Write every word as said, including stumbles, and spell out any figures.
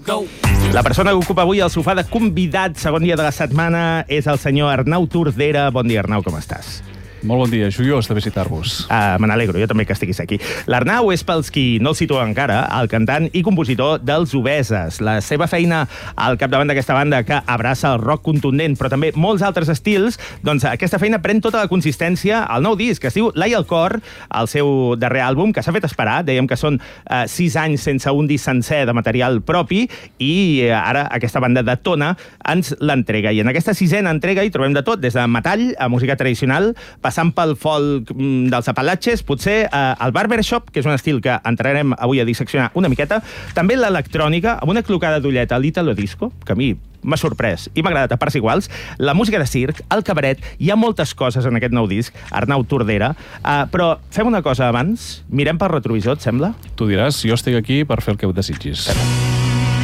La persona que ocupa avui el sofà de convidat, segon dia de la setmana, és el senyor Arnau Tordera. Bon dia, Arnau, com estàs? Molt bon dia, joiós de visitar-vos. Uh, me n'alegro, jo també que estiguis aquí. L'Arnau és, pels qui no el situa encara, el cantant i compositor dels Obeses. La seva feina al capdavant d'aquesta banda que abraça el rock contundent, però també molts altres estils, doncs aquesta feina pren tota la consistència al nou disc, que es diu L'Ai al cor, el seu darrer àlbum, que s'ha fet esperar. Dèiem que són uh, sis anys sense un disc sencer de material propi, i uh, ara aquesta banda de Tona ens l'entrega. I en aquesta sisena entrega hi trobem de tot, des de metall a música tradicional, passant pel folk mm, dels Apalatxes, potser eh, el barbershop, que és un estil que entrarem avui a disseccionar una miqueta, també l'electrònica, amb una clocada d'ullet a l'Italo Disco, que a mi m'ha sorprès i m'ha agradat a parts iguals, la música de circ, el cabaret, hi ha moltes coses en aquest nou disc, Arnau Tordera, uh, però fem una cosa abans, mirem pel retrovisor, et sembla? Tu diràs, jo estic aquí per fer el que ho desitgis. Fem-ho.